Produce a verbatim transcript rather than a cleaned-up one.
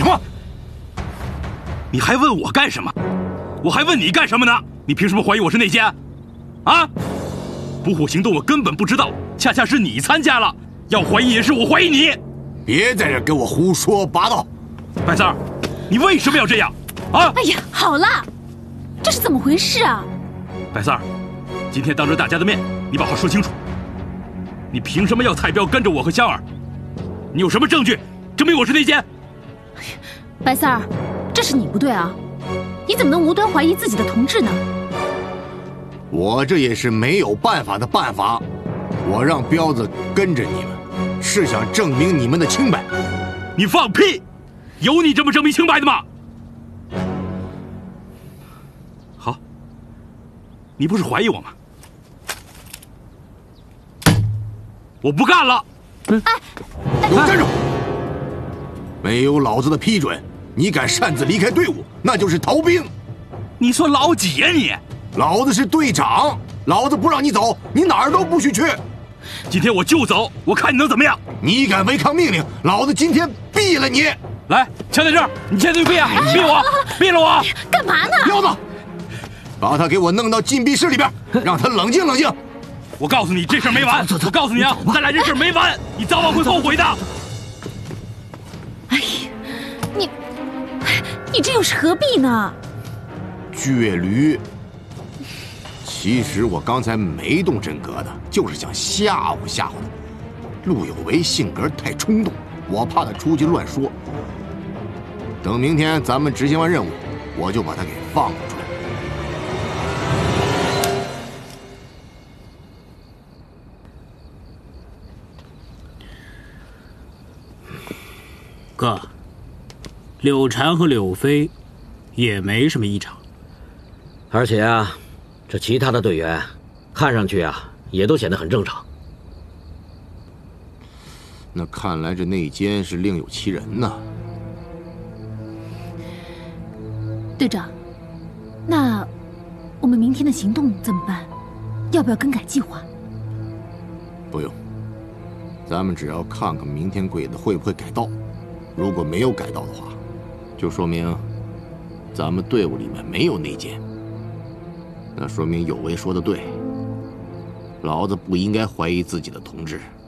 话！你还问我干什么？我还问你干什么呢？你凭什么怀疑我是内奸？啊！捕虎行动我根本不知道，恰恰是你参加了，要怀疑也是我怀疑你。 别在这给我胡说八道！ 白三儿，你为什么要这样？啊！ 哎呀，好了，这是怎么回事啊？ 白三儿，今天当着大家的面，你把话说清楚。你凭什么要蔡彪跟着我和香儿？你有什么证据证明我是内奸？ 白三儿，这是你不对啊！你怎么能无端怀疑自己的同志呢？ 我这也是没有办法的办法。我让彪子跟着你们，是想证明你们的清白。 你放屁！有你这么证明清白的吗？好，你不是怀疑我吗？我不干了！ 哎， 给我站住！没有老子的批准，你敢擅自离开队伍，那就是逃兵。 你算老几呀你？ 老子是队长，老子不让你走，你哪儿都不许去。 今天我就走，我看你能怎么样？ 你敢违抗命令，老子今天毙了你！ 来，枪在这儿，你现在就毙啊！毙我，毙了我！ 干嘛呢？ 彪子，把他给我弄到禁闭室里边，让他冷静冷静。 我告诉你，这事儿没完！我告诉你啊，咱俩这事儿没完，你早晚会后悔的。 哎呀，你，你这又是何必呢？ 倔驴。其实我刚才没动真格的，就是想吓唬吓唬他。陆有为性格太冲动，我怕他出去乱说。等明天咱们执行完任务，我就把他给放出来。 哥，柳禅和柳飞也没什么异常， 而且啊，这其他的队员看上去啊也都显得很正常。 那看来这内奸是另有其人呐。 队长，那我们明天的行动怎么办？要不要更改计划？ 不用，咱们只要看看明天鬼子会不会改道。如果没有改道的话，就说明咱们队伍里面没有内奸。那说明有为说的对，老子不应该怀疑自己的同志。